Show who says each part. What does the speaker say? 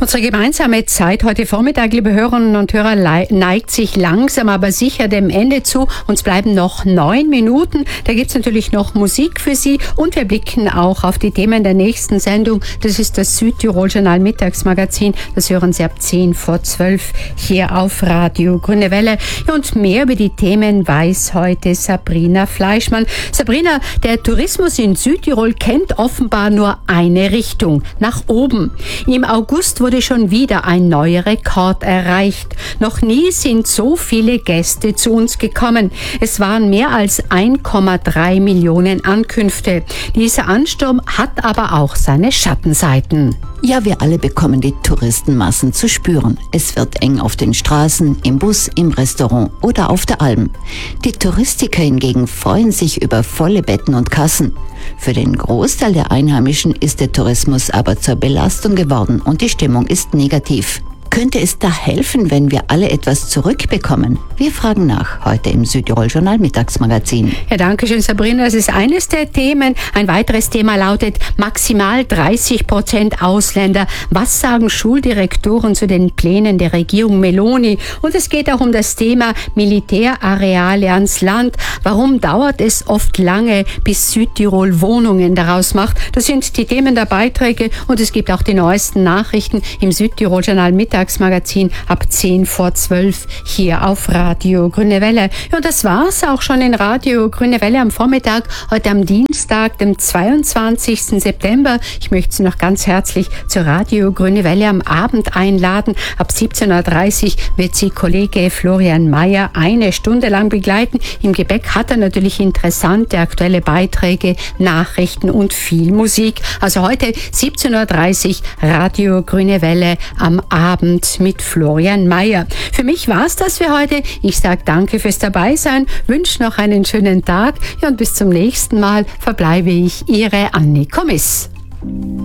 Speaker 1: Unsere gemeinsame Zeit heute Vormittag, liebe Hörerinnen und Hörer, neigt sich langsam aber sicher dem Ende zu. Uns bleiben noch 9 Minuten. Da gibt's natürlich noch Musik für Sie und wir blicken auch auf die Themen der nächsten Sendung. Das ist das Südtirol-Journal Mittagsmagazin. Das hören Sie ab 10 vor 12 hier auf Radio Grüne Welle. Und mehr über die Themen weiß heute Sabrina Fleischmann. Sabrina, der Tourismus in Südtirol kennt offenbar nur eine Richtung, nach oben. Im August wurde schon wieder ein neuer Rekord erreicht. Noch nie sind so viele Gäste zu uns gekommen. Es waren mehr als 1,3 Millionen Ankünfte. Dieser Ansturm hat aber auch seine Schattenseiten.
Speaker 2: Ja, wir alle bekommen die Touristenmassen zu spüren. Es wird eng auf den Straßen, im Bus, im Restaurant oder auf der Alm. Die Touristiker hingegen freuen sich über volle Betten und Kassen. Für den Großteil der Einheimischen ist der Tourismus aber zur Belastung geworden und die Stimmung ist negativ. Könnte es da helfen, wenn wir alle etwas zurückbekommen? Wir fragen nach, heute im Südtirol-Journal Mittagsmagazin.
Speaker 1: Ja, danke schön, Sabrina. Das ist eines der Themen. Ein weiteres Thema lautet maximal 30% Ausländer. Was sagen Schuldirektoren zu den Plänen der Regierung Meloni? Und es geht auch um das Thema Militärareale ans Land. Warum dauert es oft lange, bis Südtirol Wohnungen daraus macht? Das sind die Themen der Beiträge und es gibt auch die neuesten Nachrichten im Südtirol-Journal Mittagsmagazin ab 10 vor 12 hier auf Radio Grüne Welle. Ja, und das war's auch schon in Radio Grüne Welle am Vormittag, heute am Dienstag, dem 22. September. Ich möchte Sie noch ganz herzlich zur Radio Grüne Welle am Abend einladen. Ab 17.30 Uhr wird Sie Kollege Florian Mayer eine Stunde lang begleiten. Im Gepäck hat er natürlich interessante aktuelle Beiträge, Nachrichten und viel Musik. Also heute 17.30 Uhr Radio Grüne Welle am Abend mit Florian Mayer. Für mich war's das für heute. Ich sage danke fürs Dabeisein, wünsche noch einen schönen Tag und bis zum nächsten Mal verbleibe ich Ihre Anni Kommiss.